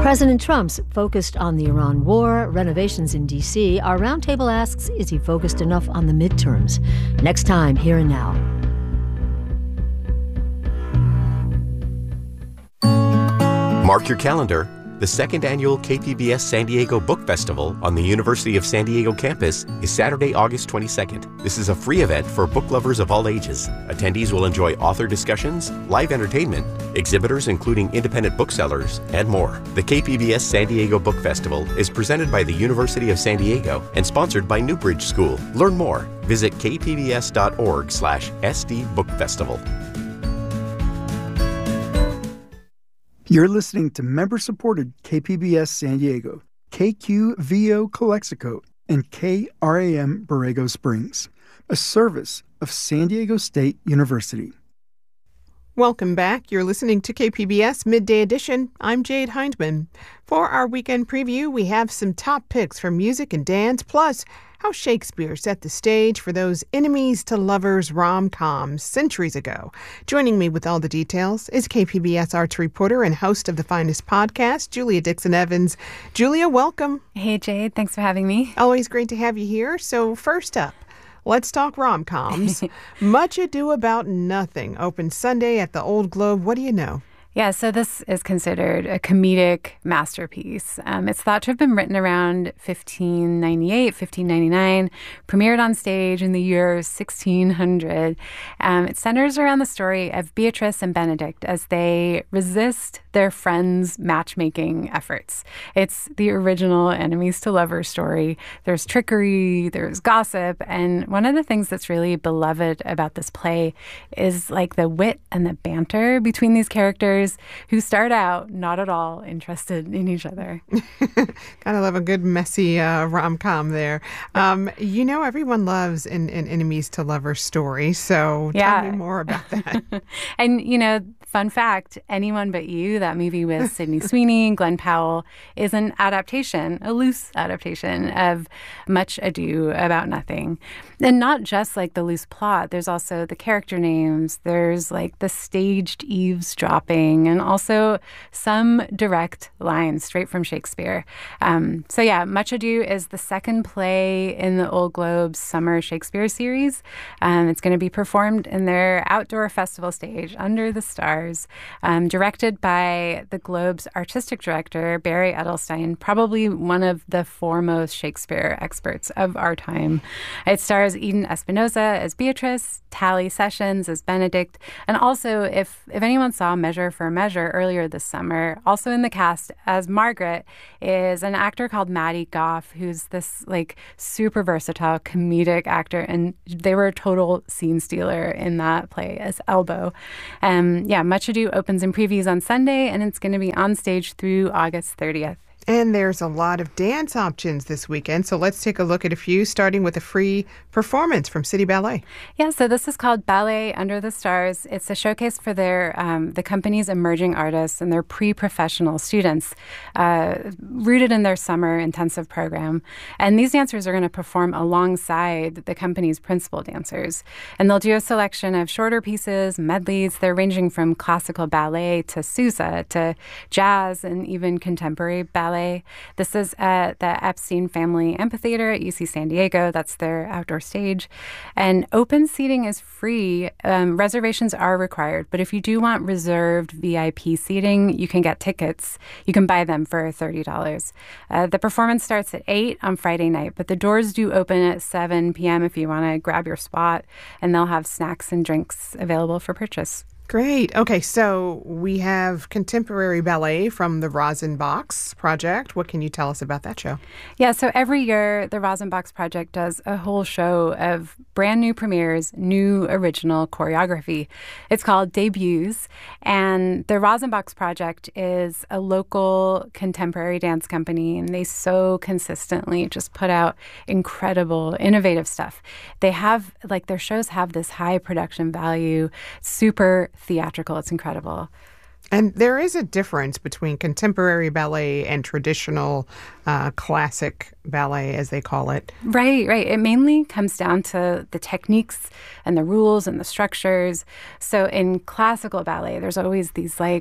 President Trump's focused on the Iran war, renovations in D.C. Our roundtable asks, is he focused enough on the midterms? Next time, Here and Now. Mark your calendar. The second annual KPBS San Diego Book Festival on the University of San Diego campus is Saturday, August 22nd. This is a free event for book lovers of all ages. Attendees will enjoy author discussions, live entertainment, exhibitors including independent booksellers, and more. The KPBS San Diego Book Festival is presented by the University of San Diego and sponsored by Newbridge School. Learn more. Visit kpbs.org/SD Book Festival. You're listening to member-supported KPBS San Diego, KQVO Calexico, and KRAM Borrego Springs, a service of San Diego State University. Welcome back. You're listening to KPBS Midday Edition. I'm Jade Hindman. For our weekend preview, we have some top picks for music and dance, plus how Shakespeare set the stage for those enemies to lovers rom-coms centuries ago. Joining me with all the details is KPBS arts reporter and host of the Finest podcast, Julia Dixon-Evans. Julia, welcome. Hey, Jade. Thanks for having me. Always great to have you here. So first up, let's talk rom-coms. Much Ado About Nothing opened Sunday at the Old Globe. What do you know? Yeah, so this is considered a comedic masterpiece. It's thought to have been written around 1598, 1599, premiered on stage in the year 1600. It centers around the story of Beatrice and Benedict as they resist their friends' matchmaking efforts. It's the original enemies to lovers story. There's trickery, there's gossip, and one of the things that's really beloved about this play is like the wit and the banter between these characters who start out not at all interested in each other. Gotta love a good messy rom-com there. Everyone loves an enemies to lovers story, so tell me more about that. And, fun fact, Anyone But You, that movie with Sydney Sweeney and Glenn Powell, is an adaptation, a loose adaptation of Much Ado About Nothing. And not just like the loose plot, there's also the character names, there's like the staged eavesdropping, and also some direct lines straight from Shakespeare. Much Ado is the second play in the Old Globe's Summer Shakespeare series. It's going to be performed in their outdoor festival stage, Under the Stars, directed by the Globe's artistic director, Barry Edelstein, probably one of the foremost Shakespeare experts of our time. It stars Eden Espinosa as Beatrice, Tally Sessions as Benedict, and also, if anyone saw Measure for Measure earlier this summer, also in the cast as Margaret is an actor called Maddie Goff, who's this like super versatile comedic actor, and they were a total scene stealer in that play as Elbow. Much Ado opens in previews on Sunday, and it's going to be on stage through August 30th. And there's a lot of dance options this weekend, so let's take a look at a few, starting with a free performance from City Ballet. Yeah, so this is called Ballet Under the Stars. It's a showcase for their the company's emerging artists and their pre-professional students, rooted in their summer intensive program. And these dancers are going to perform alongside the company's principal dancers. And they'll do a selection of shorter pieces, medleys. They're ranging from classical ballet to Sousa to jazz and even contemporary ballet. This is at the Epstein Family Amphitheater at UC San Diego. That's their outdoor stage. And open seating is free. Reservations are required. But if you do want reserved VIP seating, you can get tickets. You can buy them for $30. The performance starts at 8 on Friday night, but the doors do open at 7 p.m. if you want to grab your spot. And they'll have snacks and drinks available for purchase. Great. Okay, so we have contemporary ballet from the Rosenbachs Project. What can you tell us about that show? Yeah, so every year the Rosenbachs Project does a whole show of brand new premieres, new original choreography. It's called Debuts, and the Rosenbachs Project is a local contemporary dance company, and they so consistently just put out incredible, innovative stuff. They have, like, their shows have this high production value, super theatrical. It's incredible. And there is a difference between contemporary ballet and traditional classic ballet, as they call it. Right. It mainly comes down to the techniques and the rules and the structures. So in classical ballet, there's always these like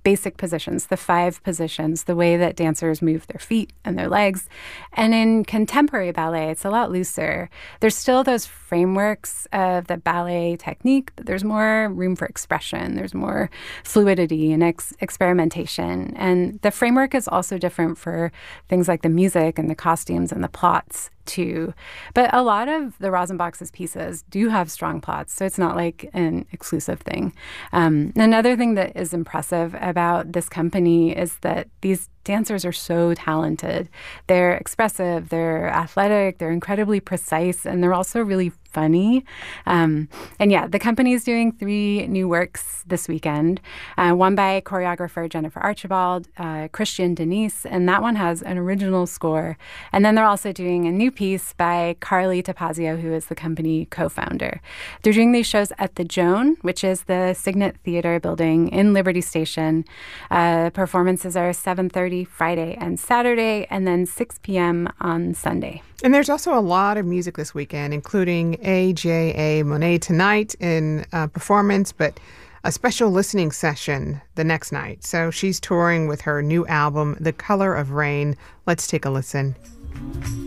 basic positions, the 5 positions, the way that dancers move their feet and their legs. And in contemporary ballet, it's a lot looser. There's still those frameworks of the ballet technique, but there's more room for expression. There's more fluidity and experimentation. And the framework is also different for things like the music and the costumes and the plots too. But a lot of the Rosenbach's pieces do have strong plots, so it's not like an exclusive thing. Another thing that is impressive about this company is that these dancers are so talented. They're expressive, they're athletic, they're incredibly precise, and they're also really funny. And yeah, the company is doing 3 new works this weekend. One by choreographer Jennifer Archibald, Christian Denise, and that one has an original score. And then they're also doing a new piece by Carly Tapazio, who is the company co-founder. They're doing these shows at the Joan, which is the Signet Theater building in Liberty Station. Performances are 7:30 Friday and Saturday, and then 6 p.m. on Sunday. And there's also a lot of music this weekend, including AJA Monet tonight in performance, but a special listening session the next night. So she's touring with her new album, The Color of Rain. Let's take a listen.